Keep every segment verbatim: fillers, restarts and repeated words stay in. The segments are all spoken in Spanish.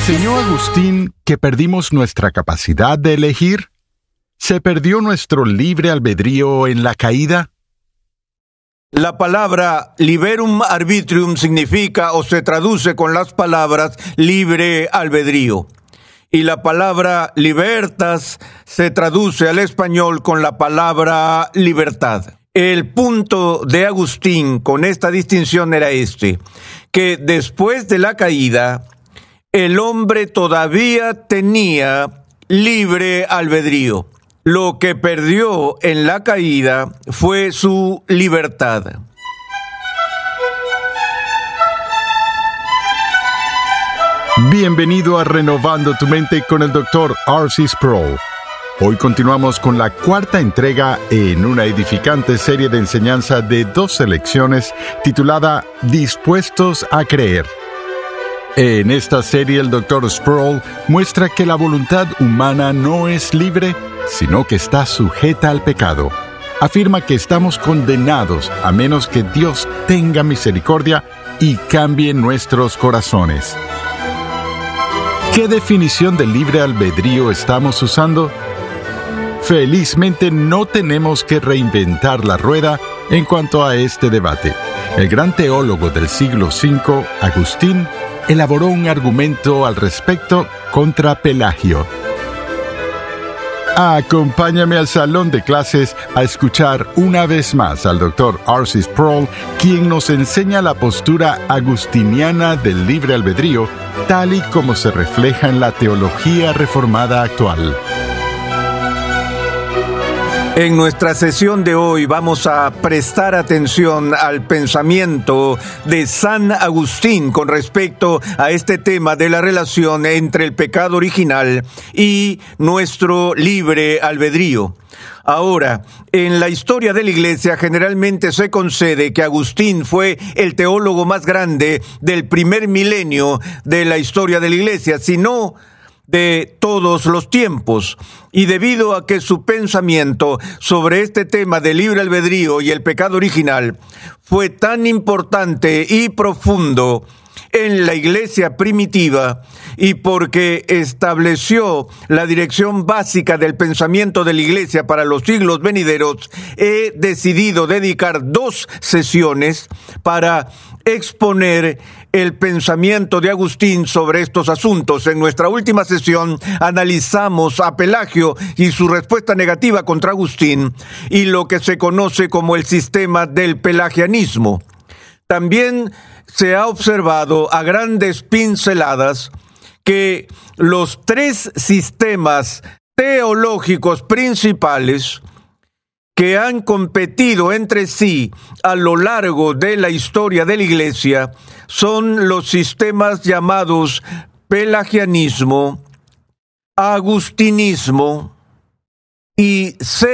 ¿Enseñó Agustín que perdimos nuestra capacidad de elegir? ¿Se perdió nuestro libre albedrío en la caída? La palabra liberum arbitrium significa o se traduce con las palabras libre albedrío. Y la palabra libertas se traduce al español con la palabra libertad. El punto de Agustín con esta distinción era este, que después de la caída, el hombre todavía tenía libre albedrío. Lo que perdió en la caída fue su libertad. Bienvenido a Renovando tu Mente con el doctor R C Sproul. Hoy continuamos con la cuarta entrega en una edificante serie de enseñanza de dos lecciones titulada Dispuestos a Creer. En esta serie el doctor Sproul muestra que la voluntad humana no es libre, sino que está sujeta al pecado. Afirma que estamos condenados a menos que Dios tenga misericordia y cambie nuestros corazones. ¿Qué definición de libre albedrío estamos usando? Felizmente no tenemos que reinventar la rueda en cuanto a este debate. El gran teólogo del siglo quinto, Agustín, elaboró un argumento al respecto contra Pelagio. Acompáñame al salón de clases a escuchar una vez más al doctor R C Sproul, quien nos enseña la postura agustiniana del libre albedrío, tal y como se refleja en la teología reformada actual. En nuestra sesión de hoy vamos a prestar atención al pensamiento de San Agustín con respecto a este tema de la relación entre el pecado original y nuestro libre albedrío. Ahora, en la historia de la Iglesia generalmente se concede que Agustín fue el teólogo más grande del primer milenio de la historia de la Iglesia, sino de todos los tiempos, y debido a que su pensamiento sobre este tema del libre albedrío y el pecado original fue tan importante y profundo en la iglesia primitiva, y porque estableció la dirección básica del pensamiento de la iglesia para los siglos venideros, he decidido dedicar dos sesiones para exponer el pensamiento de Agustín sobre estos asuntos. En nuestra última sesión analizamos a Pelagio y su respuesta negativa contra Agustín y lo que se conoce como el sistema del pelagianismo. También se ha observado a grandes pinceladas que los tres sistemas teológicos principales que han competido entre sí a lo largo de la historia de la Iglesia son los sistemas llamados pelagianismo, agustinismo y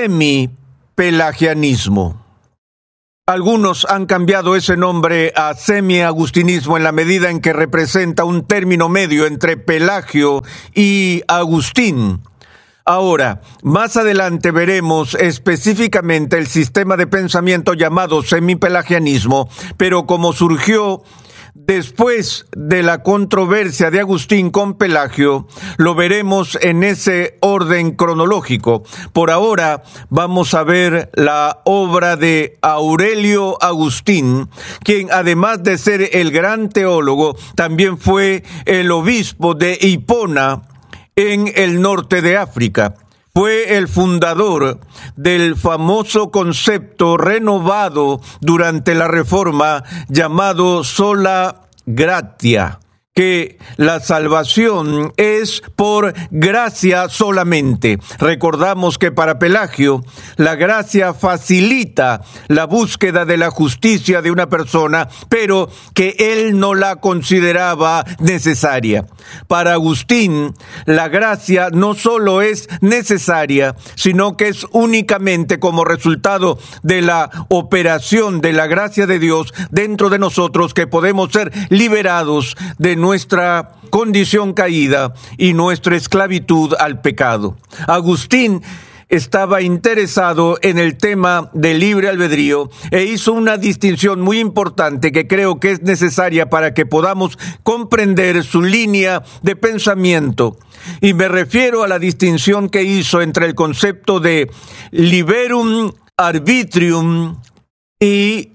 semipelagianismo. Algunos han cambiado ese nombre a semi-agustinismo en la medida en que representa un término medio entre Pelagio y Agustín. Ahora, más adelante veremos específicamente el sistema de pensamiento llamado semipelagianismo, pero como surgió después de la controversia de Agustín con Pelagio, lo veremos en ese orden cronológico. Por ahora vamos a ver la obra de Aurelio Agustín, quien además de ser el gran teólogo, también fue el obispo de Hipona en el norte de África. Fue el fundador del famoso concepto renovado durante la Reforma llamado sola gratia, que la salvación es por gracia solamente. Recordamos que para Pelagio la gracia facilita la búsqueda de la justicia de una persona, pero que él no la consideraba necesaria. Para Agustín, la gracia no solo es necesaria, sino que es únicamente como resultado de la operación de la gracia de Dios dentro de nosotros que podemos ser liberados de nuestra condición caída y nuestra esclavitud al pecado. Agustín estaba interesado en el tema del libre albedrío e hizo una distinción muy importante que creo que es necesaria para que podamos comprender su línea de pensamiento. Y me refiero a la distinción que hizo entre el concepto de liberum arbitrium y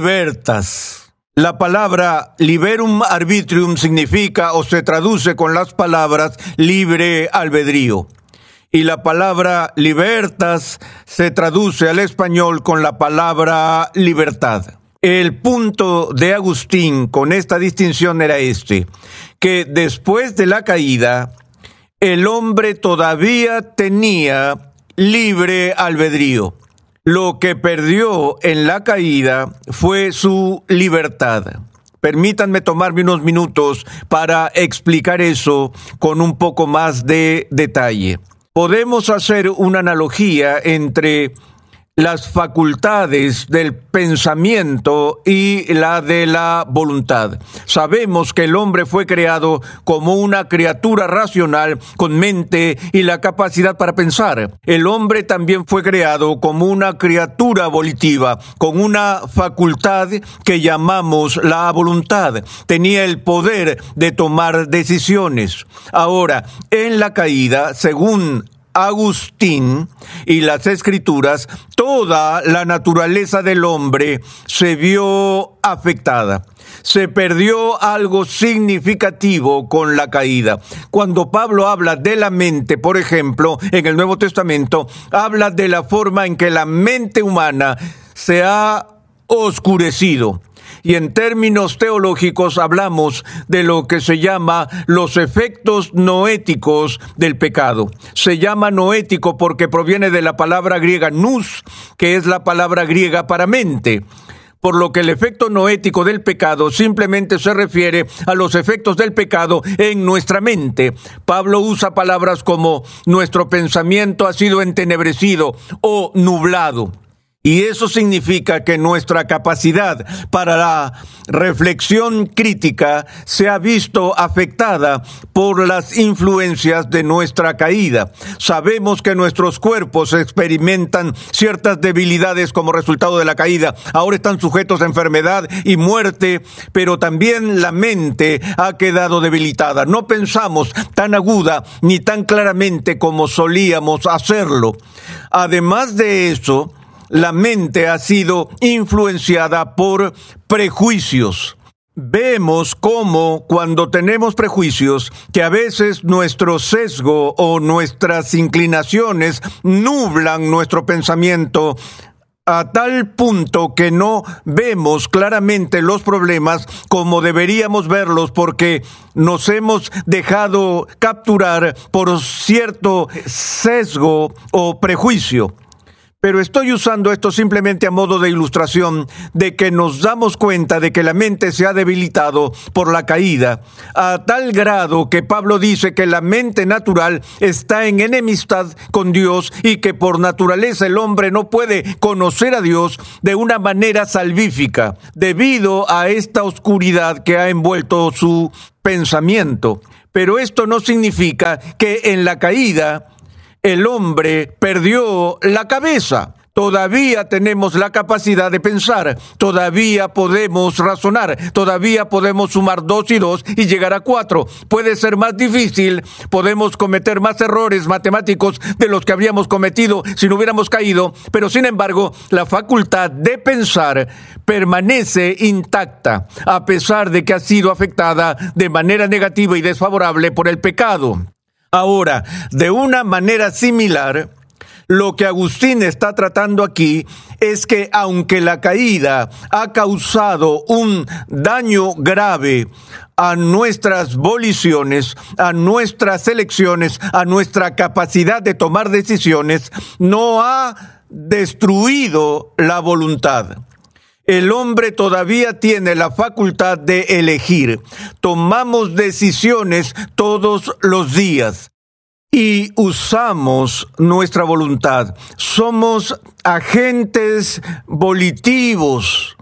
libertas. La palabra liberum arbitrium significa o se traduce con las palabras libre albedrío. Y la palabra libertas se traduce al español con la palabra libertad. El punto de Agustín con esta distinción era este, que después de la caída, el hombre todavía tenía libre albedrío. Lo que perdió en la caída fue su libertad. Permítanme tomarme unos minutos para explicar eso con un poco más de detalle. Podemos hacer una analogía entre las facultades del pensamiento y la de la voluntad. Sabemos que el hombre fue creado como una criatura racional con mente y la capacidad para pensar. El hombre también fue creado como una criatura volitiva, con una facultad que llamamos la voluntad. Tenía el poder de tomar decisiones. Ahora, en la caída, según Agustín y las Escrituras, toda la naturaleza del hombre se vio afectada. Se perdió algo significativo con la caída. Cuando Pablo habla de la mente, por ejemplo, en el Nuevo Testamento, habla de la forma en que la mente humana se ha oscurecido. Y en términos teológicos hablamos de lo que se llama los efectos noéticos del pecado. Se llama noético porque proviene de la palabra griega nous, que es la palabra griega para mente. Por lo que el efecto noético del pecado simplemente se refiere a los efectos del pecado en nuestra mente. Pablo usa palabras como nuestro pensamiento ha sido entenebrecido o nublado. Y eso significa que nuestra capacidad para la reflexión crítica se ha visto afectada por las influencias de nuestra caída. Sabemos que nuestros cuerpos experimentan ciertas debilidades como resultado de la caída. Ahora están sujetos a enfermedad y muerte, pero también la mente ha quedado debilitada. No pensamos tan aguda ni tan claramente como solíamos hacerlo. Además de eso, la mente ha sido influenciada por prejuicios. Vemos cómo cuando tenemos prejuicios, que a veces nuestro sesgo o nuestras inclinaciones nublan nuestro pensamiento a tal punto que no vemos claramente los problemas como deberíamos verlos porque nos hemos dejado capturar por cierto sesgo o prejuicio. Pero estoy usando esto simplemente a modo de ilustración de que nos damos cuenta de que la mente se ha debilitado por la caída, a tal grado que Pablo dice que la mente natural está en enemistad con Dios y que por naturaleza el hombre no puede conocer a Dios de una manera salvífica, debido a esta oscuridad que ha envuelto su pensamiento. Pero esto no significa que en la caída el hombre perdió la cabeza. Todavía tenemos la capacidad de pensar, todavía podemos razonar, todavía podemos sumar dos y dos y llegar a cuatro. Puede ser más difícil, podemos cometer más errores matemáticos de los que habríamos cometido si no hubiéramos caído, pero sin embargo, la facultad de pensar permanece intacta, a pesar de que ha sido afectada de manera negativa y desfavorable por el pecado. Ahora, de una manera similar, lo que Agustín está tratando aquí es que aunque la caída ha causado un daño grave a nuestras voliciones, a nuestras elecciones, a nuestra capacidad de tomar decisiones, no ha destruido la voluntad. El hombre todavía tiene la facultad de elegir. Tomamos decisiones todos los días y usamos nuestra voluntad. Somos agentes volitivos.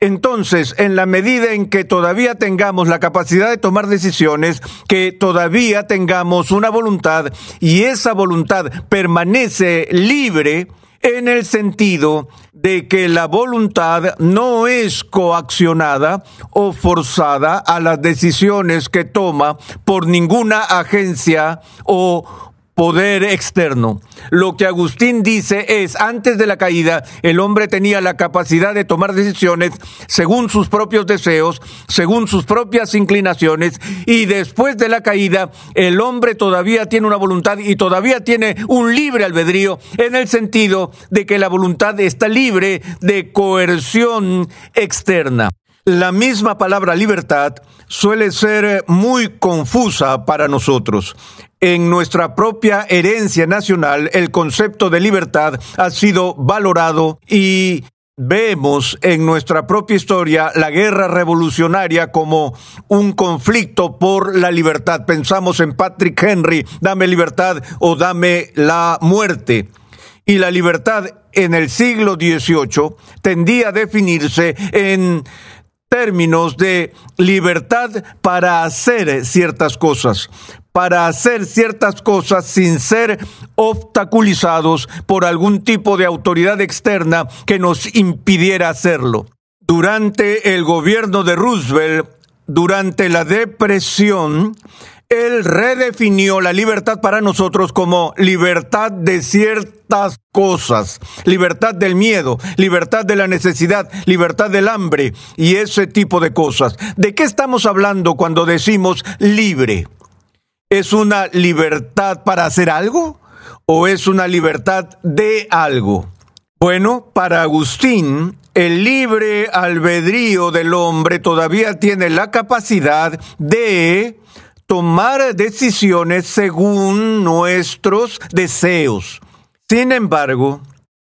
Entonces, en la medida en que todavía tengamos la capacidad de tomar decisiones, que todavía tengamos una voluntad y esa voluntad permanece libre en el sentido de que la voluntad no es coaccionada o forzada a las decisiones que toma por ninguna agencia o poder externo. Lo que Agustín dice es, antes de la caída, el hombre tenía la capacidad de tomar decisiones según sus propios deseos, según sus propias inclinaciones, y después de la caída, el hombre todavía tiene una voluntad y todavía tiene un libre albedrío, en el sentido de que la voluntad está libre de coerción externa. La misma palabra libertad suele ser muy confusa para nosotros. En nuestra propia herencia nacional, el concepto de libertad ha sido valorado y vemos en nuestra propia historia la guerra revolucionaria como un conflicto por la libertad. Pensamos en Patrick Henry, dame libertad o dame la muerte. Y la libertad en el siglo dieciocho tendía a definirse en términos de libertad para hacer ciertas cosas, para hacer ciertas cosas sin ser obstaculizados por algún tipo de autoridad externa que nos impidiera hacerlo. Durante el gobierno de Roosevelt, durante la Depresión, él redefinió la libertad para nosotros como libertad de ciertas cosas, libertad del miedo, libertad de la necesidad, libertad del hambre y ese tipo de cosas. ¿De qué estamos hablando cuando decimos libre? ¿Es una libertad para hacer algo o es una libertad de algo? Bueno, para Agustín, el libre albedrío del hombre todavía tiene la capacidad de tomar decisiones según nuestros deseos. Sin embargo,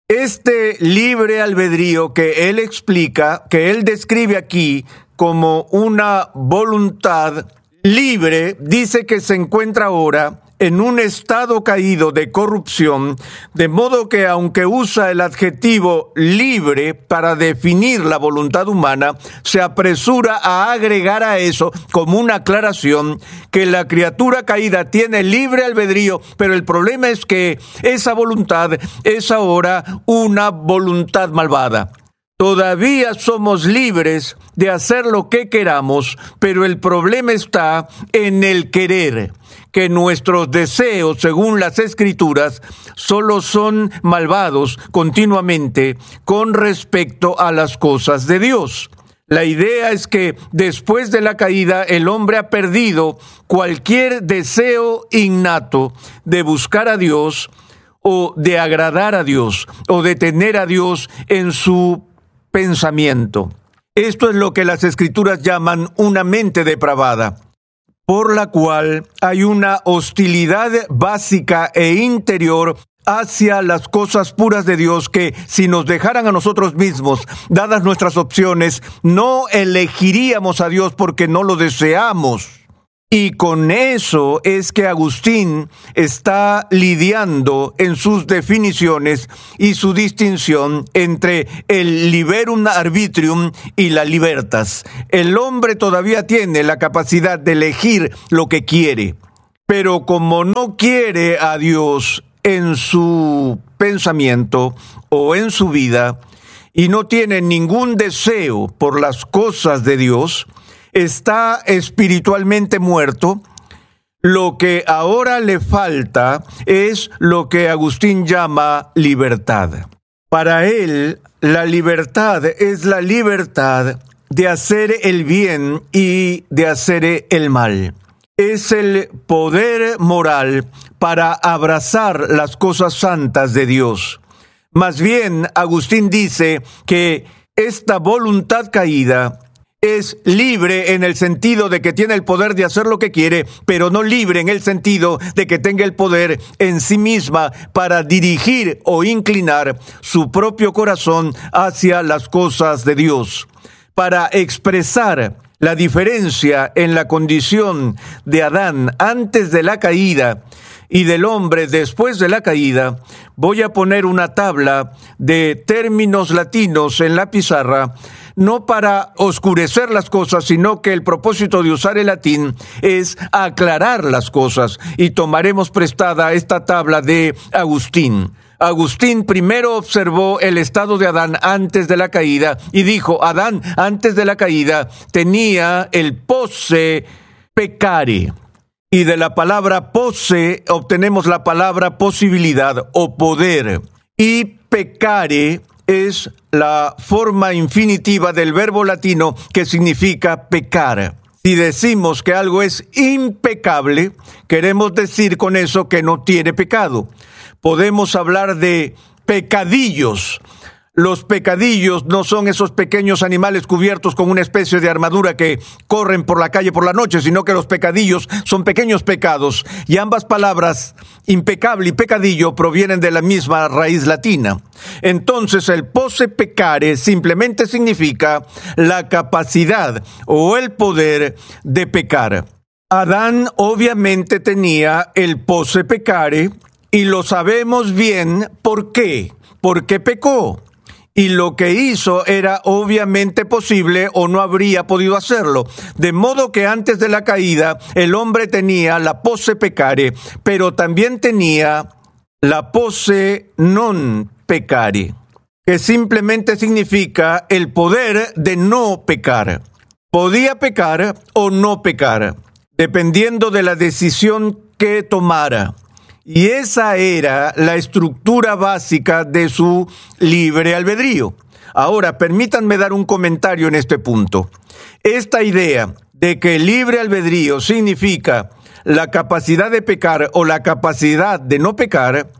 este libre albedrío que él explica, que él describe aquí como una voluntad libre, dice que se encuentra ahora en un estado caído de corrupción, de modo que aunque usa el adjetivo libre para definir la voluntad humana, se apresura a agregar a eso como una aclaración que la criatura caída tiene libre albedrío, pero el problema es que esa voluntad es ahora una voluntad malvada. Todavía somos libres de hacer lo que queramos, pero el problema está en el querer, que nuestros deseos, según las Escrituras, solo son malvados continuamente con respecto a las cosas de Dios. La idea es que después de la caída el hombre ha perdido cualquier deseo innato de buscar a Dios o de agradar a Dios o de tener a Dios en su pensamiento. Esto es lo que las Escrituras llaman una mente depravada, por la cual hay una hostilidad básica e interior hacia las cosas puras de Dios que, si nos dejaran a nosotros mismos, dadas nuestras opciones, no elegiríamos a Dios porque no lo deseamos. Y con eso es que Agustín está lidiando en sus definiciones y su distinción entre el liberum arbitrium y la libertas. El hombre todavía tiene la capacidad de elegir lo que quiere, pero como no quiere a Dios en su pensamiento o en su vida y no tiene ningún deseo por las cosas de Dios, está espiritualmente muerto. Lo que ahora le falta es lo que Agustín llama libertad. Para él, la libertad es la libertad de hacer el bien y de hacer el mal. Es el poder moral para abrazar las cosas santas de Dios. Más bien, Agustín dice que esta voluntad caída es libre en el sentido de que tiene el poder de hacer lo que quiere, pero no libre en el sentido de que tenga el poder en sí misma para dirigir o inclinar su propio corazón hacia las cosas de Dios. Para expresar la diferencia en la condición de Adán antes de la caída y del hombre después de la caída, voy a poner una tabla de términos latinos en la pizarra. no para oscurecer las cosas, sino que el propósito de usar el latín es aclarar las cosas. Y tomaremos prestada esta tabla de Agustín. Agustín primero observó el estado de Adán antes de la caída y dijo, Adán antes de la caída tenía el posse peccare. Y de la palabra posse obtenemos la palabra posibilidad o poder. Y peccare es la forma infinitiva del verbo latino que significa pecar. Si decimos que algo es impecable, queremos decir con eso que no tiene pecado. Podemos hablar de pecadillos. Los pecadillos no son esos pequeños animales cubiertos con una especie de armadura que corren por la calle por la noche, sino que los pecadillos son pequeños pecados. Y ambas palabras, impecable y pecadillo, provienen de la misma raíz latina. Entonces, el posse peccare simplemente significa la capacidad o el poder de pecar. Adán obviamente tenía el posse peccare, y lo sabemos bien. ¿Por qué? Porque pecó. Y lo que hizo era obviamente posible o no habría podido hacerlo. De modo que antes de la caída, el hombre tenía la posse peccare, pero también tenía la posse non peccare, que simplemente significa el poder de no pecar. Podía pecar o no pecar, dependiendo de la decisión que tomara. Y esa era la estructura básica de su libre albedrío. Ahora, permítanme dar un comentario en este punto. Esta idea de que el libre albedrío significa la capacidad de pecar o la capacidad de no pecar,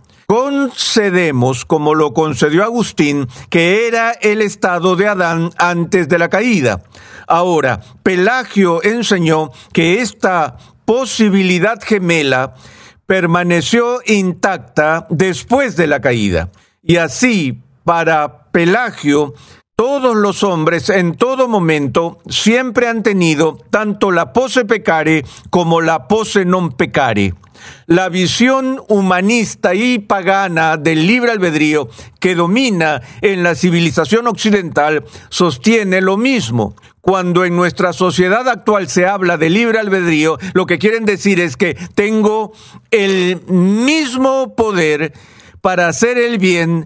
concedemos, como lo concedió Agustín, que era el estado de Adán antes de la caída. Ahora, Pelagio enseñó que esta posibilidad gemela permaneció intacta después de la caída. Y así, para Pelagio, todos los hombres en todo momento siempre han tenido tanto la posse peccare como la posse non peccare. La visión humanista y pagana del libre albedrío que domina en la civilización occidental sostiene lo mismo. Cuando en nuestra sociedad actual se habla de libre albedrío, lo que quieren decir es que tengo el mismo poder para hacer el bien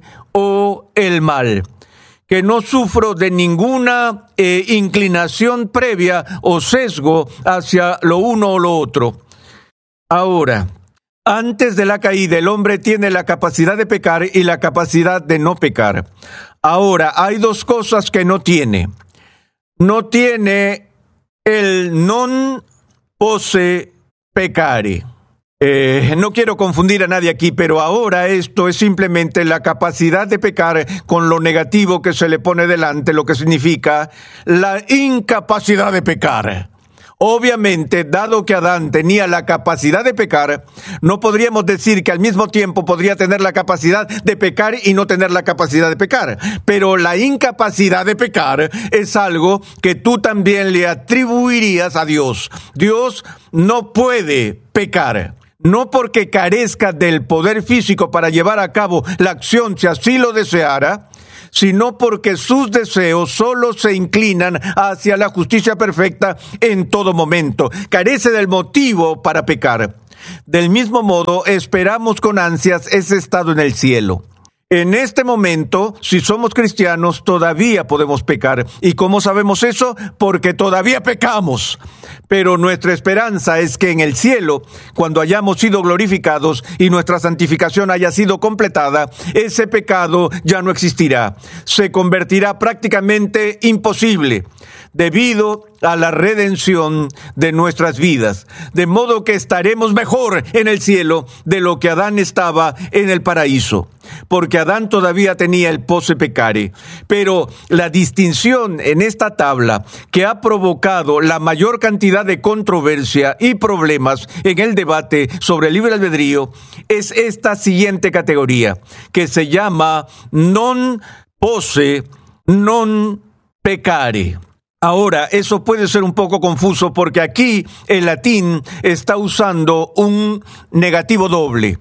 o el mal, que no sufro de ninguna eh, inclinación previa o sesgo hacia lo uno o lo otro. Ahora, antes de la caída, el hombre tiene la capacidad de pecar y la capacidad de no pecar. Ahora, hay dos cosas que no tiene. No tiene el non posse peccare. Eh, no quiero confundir a nadie aquí, pero ahora esto es simplemente la capacidad de pecar con lo negativo que se le pone delante, lo que significa la incapacidad de pecar. Obviamente, dado que Adán tenía la capacidad de pecar, no podríamos decir que al mismo tiempo podría tener la capacidad de pecar y no tener la capacidad de pecar. Pero la incapacidad de pecar es algo que tú también le atribuirías a Dios. Dios no puede pecar. No porque carezca del poder físico para llevar a cabo la acción si así lo deseara, sino porque sus deseos solo se inclinan hacia la justicia perfecta en todo momento. Carece del motivo para pecar. Del mismo modo, esperamos con ansias ese estado en el cielo. En este momento, si somos cristianos, todavía podemos pecar. ¿Y cómo sabemos eso? Porque todavía pecamos. Pero nuestra esperanza es que en el cielo, cuando hayamos sido glorificados y nuestra santificación haya sido completada, ese pecado ya no existirá. Se convertirá prácticamente imposible debido a la redención de nuestras vidas. De modo que estaremos mejor en el cielo de lo que Adán estaba en el paraíso. Porque Adán todavía tenía el posse peccare. Pero la distinción en esta tabla que ha provocado la mayor cantidad de controversia y problemas en el debate sobre el libre albedrío es esta siguiente categoría, que se llama non posse non peccare. Ahora, eso puede ser un poco confuso porque aquí el latín está usando un negativo doble,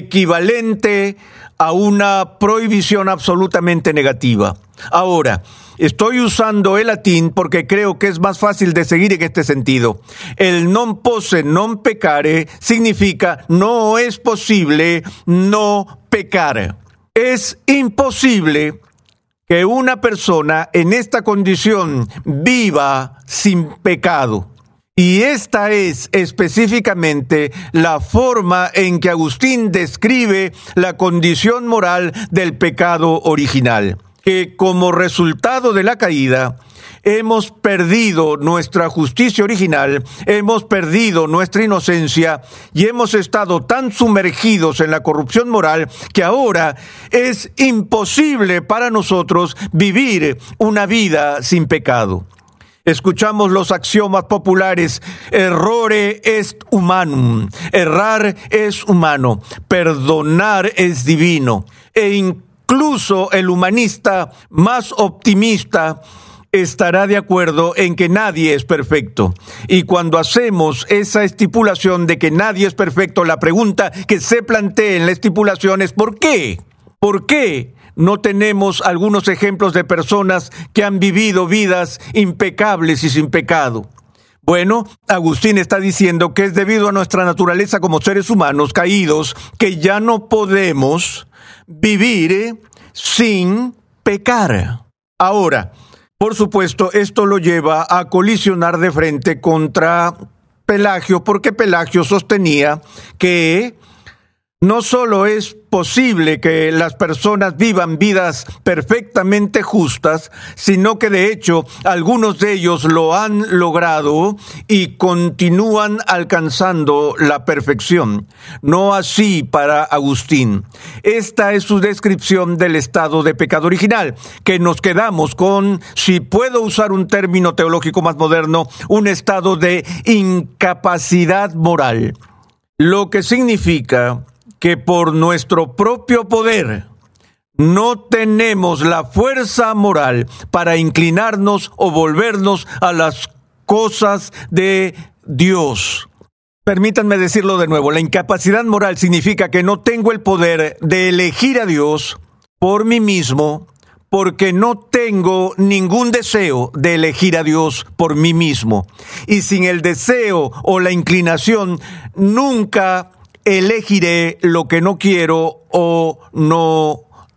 equivalente a una prohibición absolutamente negativa. Ahora, Estoy usando el latín porque creo que es más fácil de seguir en este sentido. El non posse non peccare significa no es posible no pecar. Es imposible que una persona en esta condición viva sin pecado. Y esta es específicamente la forma en que Agustín describe la condición moral del pecado original, que como resultado de la caída hemos perdido nuestra justicia original, hemos perdido nuestra inocencia y hemos estado tan sumergidos en la corrupción moral que ahora es imposible para nosotros vivir una vida sin pecado. Escuchamos los axiomas populares: errore est humanum, errar es humano, perdonar es divino. E incluso el humanista más optimista estará de acuerdo en que nadie es perfecto. Y cuando hacemos esa estipulación de que nadie es perfecto, la pregunta que se plantea en la estipulación es ¿por qué? ¿Por qué no tenemos algunos ejemplos de personas que han vivido vidas impecables y sin pecado? Bueno, Agustín está diciendo que es debido a nuestra naturaleza como seres humanos caídos que ya no podemos vivir sin pecar. Ahora, por supuesto, esto lo lleva a colisionar de frente contra Pelagio, porque Pelagio sostenía que no solo es posible que las personas vivan vidas perfectamente justas, sino que de hecho algunos de ellos lo han logrado y continúan alcanzando la perfección. No así para Agustín. Esta es su descripción del estado de pecado original, que nos quedamos con, si puedo usar un término teológico más moderno, un estado de incapacidad moral. Lo que significa que por nuestro propio poder no tenemos la fuerza moral para inclinarnos o volvernos a las cosas de Dios. Permítanme decirlo de nuevo, la incapacidad moral significa que no tengo el poder de elegir a Dios por mí mismo, porque no tengo ningún deseo de elegir a Dios por mí mismo. Y sin el deseo o la inclinación, nunca elegiré lo que no quiero o no,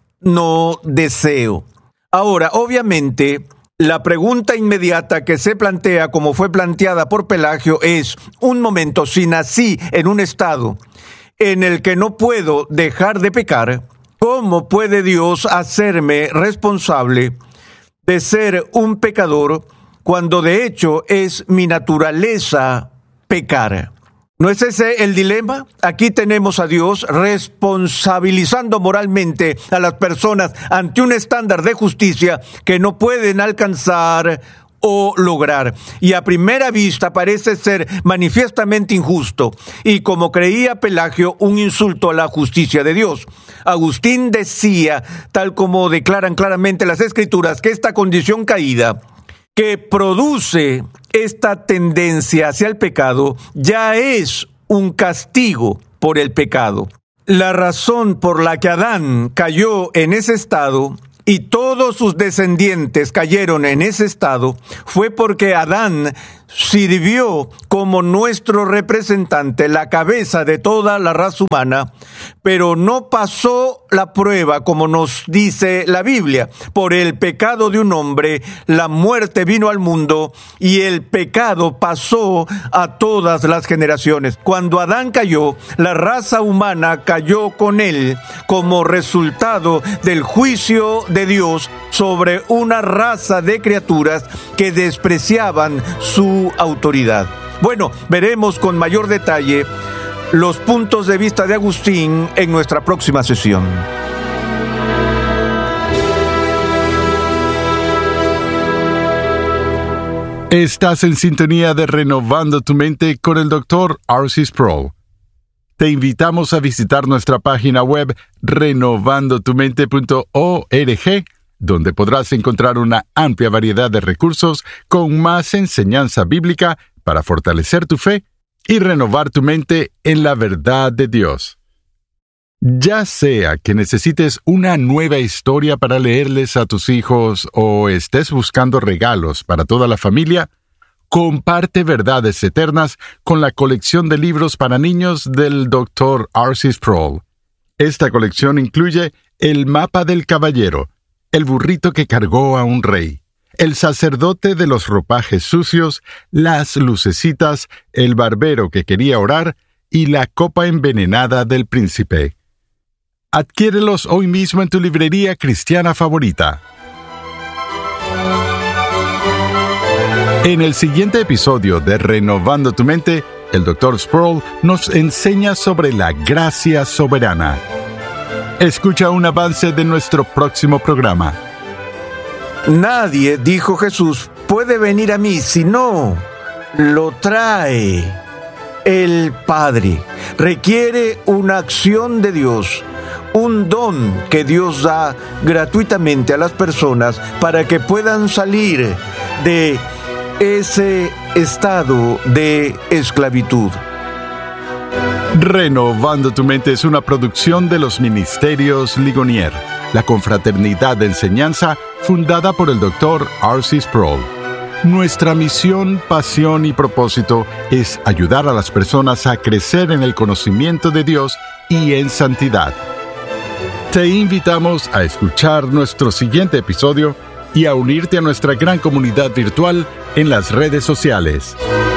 no deseo. Ahora, obviamente, la pregunta inmediata que se plantea, como fue planteada por Pelagio, es: un momento, si nací en un estado en el que no puedo dejar de pecar, ¿cómo puede Dios hacerme responsable de ser un pecador cuando de hecho es mi naturaleza pecar? ¿No es ese el dilema? Aquí tenemos a Dios responsabilizando moralmente a las personas ante un estándar de justicia que no pueden alcanzar o lograr. Y a primera vista parece ser manifiestamente injusto y, como creía Pelagio, un insulto a la justicia de Dios. Agustín decía, tal como declaran claramente las Escrituras, que esta condición caída que produce esta tendencia hacia el pecado ya es un castigo por el pecado. La razón por la que Adán cayó en ese estado y todos sus descendientes cayeron en ese estado fue porque Adán sirvió como nuestro representante, la cabeza de toda la raza humana, pero no pasó la prueba, como nos dice la Biblia. Por el pecado de un hombre, la muerte vino al mundo y el pecado pasó a todas las generaciones. Cuando Adán cayó, la raza humana cayó con él como resultado del juicio de Dios sobre una raza de criaturas que despreciaban su autoridad. Bueno, veremos con mayor detalle los puntos de vista de Agustín en nuestra próxima sesión. Estás en sintonía de Renovando tu Mente con el doctor R C Sproul. Te invitamos a visitar nuestra página web renovando tu mente punto org, donde podrás encontrar una amplia variedad de recursos con más enseñanza bíblica para fortalecer tu fe y renovar tu mente en la verdad de Dios. Ya sea que necesites una nueva historia para leerles a tus hijos o estés buscando regalos para toda la familia, comparte verdades eternas con la colección de libros para niños del doctor R C Sproul. Esta colección incluye El mapa del caballero, El burrito que cargó a un rey, El sacerdote de los ropajes sucios, Las lucecitas, El barbero que quería orar y La copa envenenada del príncipe. Adquiérelos hoy mismo en tu librería cristiana favorita. En el siguiente episodio de Renovando tu Mente, el doctor Sproul nos enseña sobre la gracia soberana. Escucha un avance de nuestro próximo programa. Nadie, dijo Jesús, puede venir a mí si no lo trae el Padre. Requiere una acción de Dios, un don que Dios da gratuitamente a las personas para que puedan salir de ese estado de esclavitud. Renovando tu Mente es una producción de los Ministerios Ligonier, la confraternidad de enseñanza fundada por el doctor R C Sproul. Nuestra misión, pasión y propósito es ayudar a las personas a crecer en el conocimiento de Dios y en santidad. Te invitamos a escuchar nuestro siguiente episodio y a unirte a nuestra gran comunidad virtual en las redes sociales.